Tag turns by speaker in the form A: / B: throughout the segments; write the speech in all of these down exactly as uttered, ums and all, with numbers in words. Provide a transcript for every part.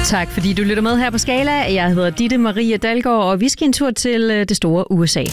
A: Tak, fordi du lytter med her på Skala. Jeg hedder Ditte Marie Dalgaard, og vi skal en tur til det store U S A.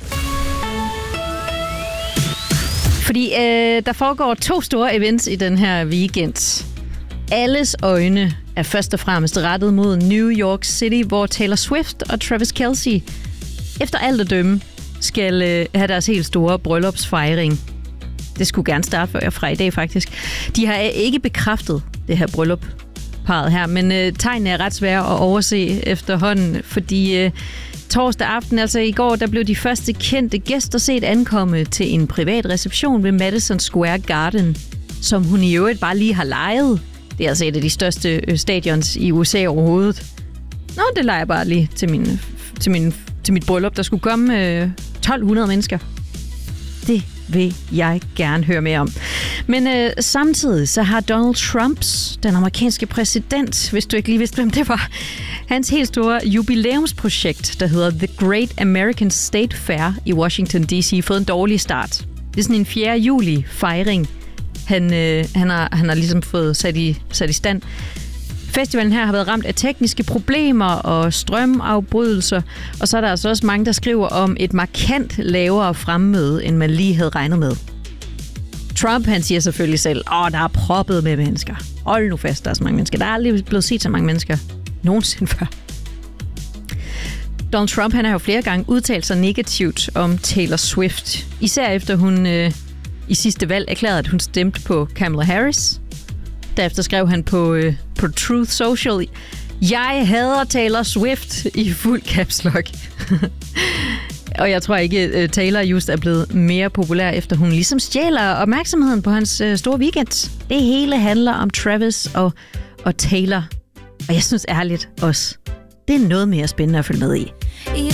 A: Fordi øh, der foregår to store events i den her weekend. Alles øjne er først og fremmest rettet mod New York City, hvor Taylor Swift og Travis Kelce efter alt at dømme skal øh, have deres helt store bryllupsfejring. Det skulle gerne starte fra i dag, faktisk. De har ikke bekræftet det her bryllup, parret her, men øh, tegnene er ret svære at overse efterhånden, fordi øh, torsdag aften, altså i går, der blev de første kendte gæster set ankomme til en privat reception ved Madison Square Garden, som hun i øvrigt bare lige har lejet. Det er altså et af de største stadions i U S A overhovedet. Nå, det leger jeg bare lige til, min, til, min, til mit bryllup. Der skulle komme øh, tolv hundrede mennesker. Det vil jeg gerne høre mere om. Men øh, samtidig så har Donald Trumps, den amerikanske præsident, hvis du ikke lige vidste, hvem det var, hans helt store jubilæumsprojekt, der hedder The Great American State Fair i Washington D C, fået en dårlig start. Det er sådan en fjerde juli fejring, han, øh, han, har, han har ligesom fået sat i, sat i stand. Festivalen her har været ramt af tekniske problemer og strømafbrydelser, og så er der altså også mange, der skriver om et markant lavere fremmøde, end man lige havde regnet med. Trump, han siger selvfølgelig selv, åh, der er proppet med mennesker. Hold nu fast, der er så mange mennesker. Der er aldrig blevet set så mange mennesker nogensinde før. Donald Trump, han har jo flere gange udtalt sig negativt om Taylor Swift. Især efter hun øh, i sidste valg erklærede, at hun stemte på Kamala Harris. Derefter skrev han på, øh, på Truth Social, jeg hader Taylor Swift i fuld caps lock. Og jeg tror ikke, at Taylor just er blevet mere populær, efter hun ligesom stjæler opmærksomheden på hans øh, store weekend. Det hele handler om Travis og, og Taylor. Og jeg synes ærligt også, det er noget mere spændende at følge med i.